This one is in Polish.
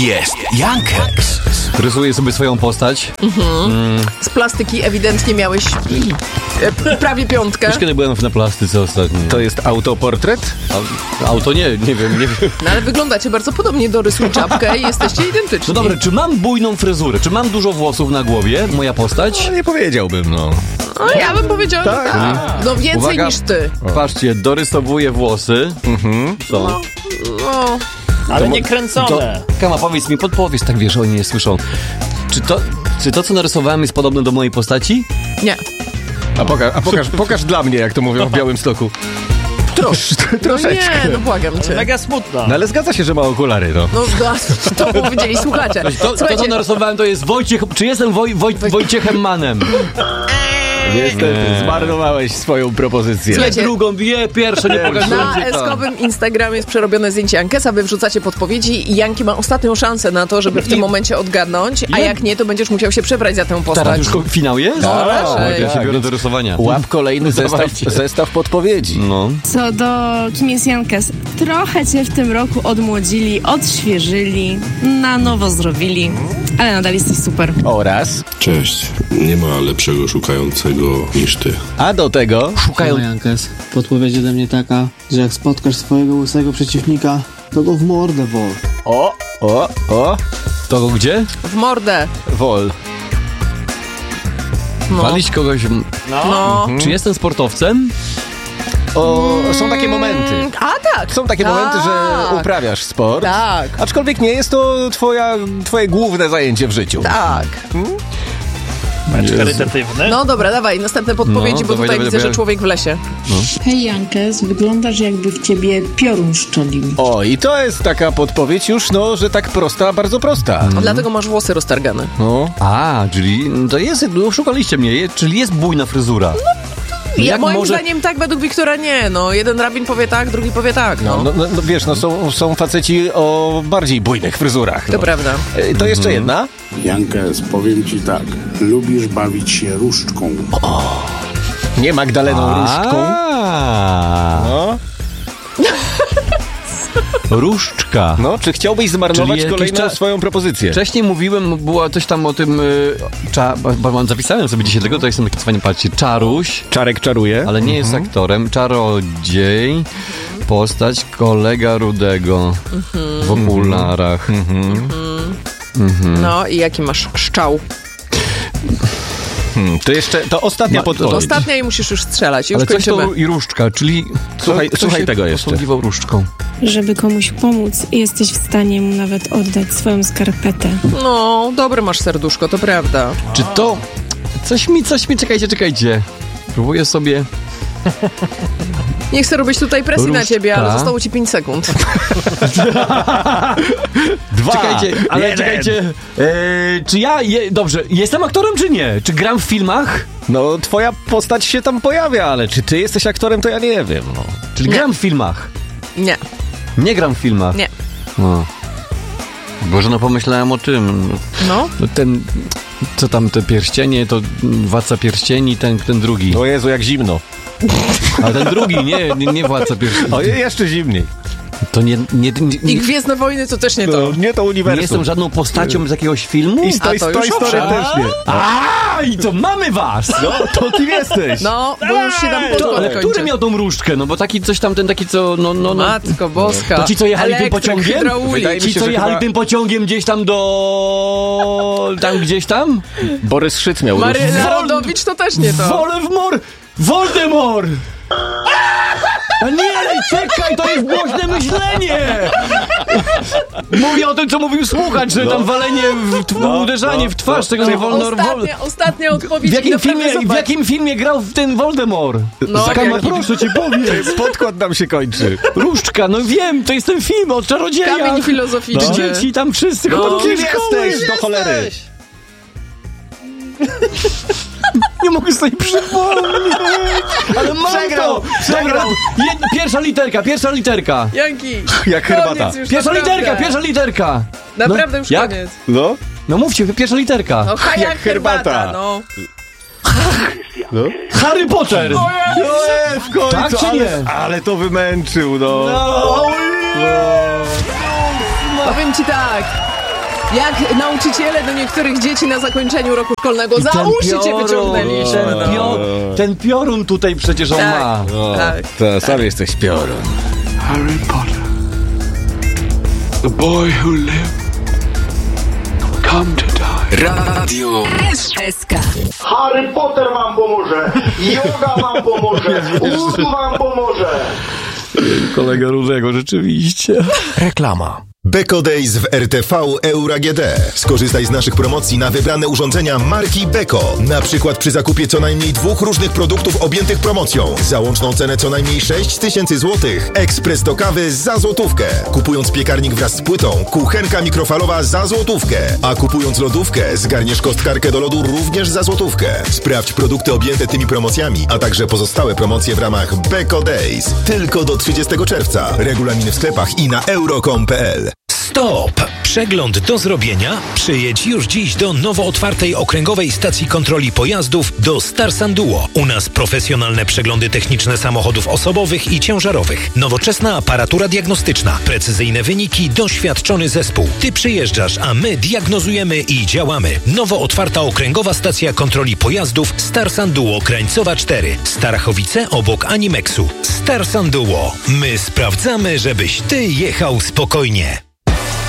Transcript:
jest Jankeks. Rysuję sobie swoją postać. Z plastyki ewidentnie miałeś prawie 5. Już kiedy byłem na plastyce ostatnio. To jest autoportret? Auto nie wiem. No ale wyglądacie bardzo podobnie, dorysuj czapkę i jesteście identyczni. No dobra, czy mam bujną fryzurę? Czy mam dużo włosów na głowie? Moja postać? No, nie powiedziałbym, no. No, ja bym powiedziała, że tak. No więcej Uwaga. niż ty. Patrzcie, dorysowuję włosy. Są. No. Ale nie kręcone. Kama, powiedz mi, podpowiedz, tak wiesz, oni nie słyszą. Czy to, co narysowałem, jest podobne do mojej postaci? Nie. Pokaż dla mnie, jak to mówią w Białymstoku. Troszeczkę. No nie, no błagam cię. Mega smutno. No ale zgadza się, że ma okulary, no. No to powiedzieli słuchacze. To, co narysowałem, to jest Wojciech... Czy jestem Wojciechem Manem? Niestety, zmarnowałeś swoją propozycję. Słuchajcie, Drugą, pierwsze, nie pokażę. na eskowym Instagramie jest przerobione zdjęcie Jankesa, wy wrzucacie podpowiedzi i Janki ma ostatnią szansę na to, żeby w tym momencie odgadnąć, a jak nie, to będziesz musiał się przebrać za tę postać. Teraz już finał jest? No, raczej. Ja się biorę do rysowania. Łap kolejny Dawajcie. zestaw podpowiedzi. No. Co do kim jest Jankes, trochę cię w tym roku odmłodzili, odświeżyli, na nowo zrobili, ale nadal jesteś super. Oraz. Cześć, nie ma lepszego szukającego niż ty. A do tego. Szukają... Jankes, podpowiedź ode mnie taka, że jak spotkasz swojego łysego przeciwnika, to go w mordę wol. O. To go gdzie? W mordę. Wol. No. Walić kogoś... No. Czy jestem sportowcem? Są takie momenty. A tak. Są takie momenty, że uprawiasz sport. Tak. Aczkolwiek nie jest to twoje główne zajęcie w życiu. Tak. Mecz charytatywny. No dobra, dawaj, następne podpowiedzi, No, bo dawaj, tutaj dawaj, widzę, dawaj. że człowiek w lesie. Hej Jankes, wyglądasz jakby w ciebie piorun szczelił. O, i to jest taka podpowiedź już, no, że tak prosta, bardzo prosta. Dlatego masz włosy roztargane. No. Czyli to jest... Szukaliście mnie, czyli jest bujna fryzura. Moim zdaniem tak, według Wiktora nie. No, jeden rabin powie tak, drugi powie tak. No. No, wiesz, są faceci o bardziej bujnych fryzurach. To prawda. To jeszcze jedna? Jankes, powiem ci tak, lubisz bawić się różdżką. Nie Magdaleną Różdżką. No. Różdżka. No, czy chciałbyś zmarnować Czyli kolejną jakiś swoją propozycję? Wcześniej mówiłem, było coś tam o tym... zapisałem sobie dzisiaj tego, to jestem taki cwany, patrzcie. Czaruś, Czarek czaruje. ale nie jest aktorem. Czarodziej, postać kolega Rudego w okularach. No i jaki masz szczał? To ostatnia podpowiedź. Ostatnia i musisz już strzelać. Już Ale coś kończymy. to i różdżka, czyli... Słuchaj się tego jeszcze. posługiwał różdżką. Żeby komuś pomóc, jesteś w stanie mu nawet oddać swoją skarpetę. No, dobre masz serduszko, to prawda. Czy to... Coś mi... Czekajcie. Próbuję sobie... Nie chcę robić tutaj presji na Różdżka. ciebie, ale zostało ci 5 sekund. Czekajcie. Czy ja... Dobrze, jestem aktorem czy nie? Czy gram w filmach? No, twoja postać się tam pojawia, ale czy ty jesteś aktorem, to ja nie wiem, no. Czyli gram w filmach? Nie. Nie gram w filmach? Nie. No. Boże, no pomyślałem o tym. No. Ten... Co tam, te pierścienie, to Władca Pierścieni, ten drugi. O Jezu, jak zimno. Ale ten drugi, nie Władca Pierścieni. O, jeszcze zimniej. To nie I Gwiezdne Wojny to też nie to. Nie to uniwersum. nie jestem żadną postacią z jakiegoś filmu? I Toy Story też nie. I to mamy was! No, to kim jesteś? No, bo już się tam Ale podkład który kończy. miał tą różdżkę? No bo taki coś tam, ten taki co... No. Matko boska. To ci, co jechali tym Elektryk, pociągiem? hydraulik. Wydaje mi Ci, się, co że jechali chyba- tym pociągiem gdzieś tam do... Tam gdzieś tam? Borys Szyc miał Maryla Rodowicz to też nie to. Voldemort! Voldemort! A nie, czekaj, to jest głośne myślenie! Mówię o tym, co mówił słuchacz, że tam walenie, uderzanie w twarz, tego nie wolno... Ostatnia odpowiedź. W jakim filmie grał w ten Voldemort? No, Kama, jaki? proszę cię powiedz. Podkład nam się kończy. Różdżka, no wiem, to jest ten film o czarodziejach. Kamień filozoficzny. Dzieci tam wszyscy chodzą Kim do szkoły. jesteś, do cholery? Nie mogę sobie przypomnieć. Ale mam Przegrał. Dobra, pierwsza literka. Janki. Jak herbata. Koniec już, Pierwsza literka. Naprawdę już jak? koniec. No? No mówcie, pierwsza literka. No, jak herbata. herbata. No. Harry Potter. No w końcu, Tak czy nie? ale to wymęczył, no. Powiem ci tak. Jak nauczyciele do niektórych dzieci na zakończeniu roku szkolnego za uszy cię wyciągnęliśmy. Ten piorun tutaj przecież on ma. Tak. To sam jesteś piorun. Harry Potter. The boy who lived. Come to die. Radio SK. Harry Potter wam pomoże, yoga wam pomoże, urdu wam pomoże. Kolega Różego, rzeczywiście. Reklama. Beko Days w RTV Euro AGD. Skorzystaj z naszych promocji na wybrane urządzenia marki Beko. Na przykład przy zakupie co najmniej 2 różnych produktów objętych promocją. Za łączną cenę co najmniej 6 000 złotych. Ekspres do kawy za złotówkę. Kupując piekarnik wraz z płytą, kuchenka mikrofalowa za złotówkę. A kupując lodówkę, zgarniesz kostkarkę do lodu również za złotówkę. Sprawdź produkty objęte tymi promocjami, a także pozostałe promocje w ramach Beko Days. Tylko do 30 czerwca. Regulaminy w sklepach i na euro.com.pl. Stop! Przegląd do zrobienia? Przyjedź już dziś do nowo otwartej okręgowej stacji kontroli pojazdów do Starsan Duo. U nas profesjonalne przeglądy techniczne samochodów osobowych i ciężarowych. Nowoczesna aparatura diagnostyczna. Precyzyjne wyniki, doświadczony zespół. Ty przyjeżdżasz, a my diagnozujemy i działamy. Nowo otwarta okręgowa stacja kontroli pojazdów Starsan Duo Krańcowa 4. Starachowice obok Animexu. Starsan Duo. My sprawdzamy, żebyś ty jechał spokojnie.